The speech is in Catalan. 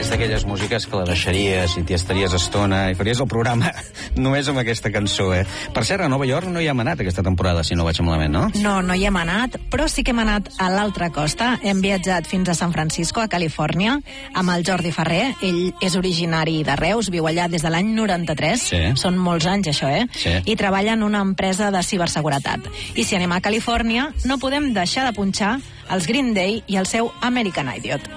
És d'aquelles músiques que la deixaries i t'hi estaries estona i faries el programa només amb aquesta cançó, eh? Per cert, a Nova York no hi hem anat aquesta temporada, si no vaig malament, no? No hi hem anat, però sí que hem anat a l'altra costa. Hem viatjat fins a San Francisco, a Califòrnia, amb el Jordi Ferrer. Ell és originari de Reus, viu allà des de l'any 93. Sí. Són molts anys, això, eh? Sí. I treballa en una empresa de ciberseguretat. I si anem a Califòrnia, no podem deixar de punxar els Green Day i el seu American Idiot.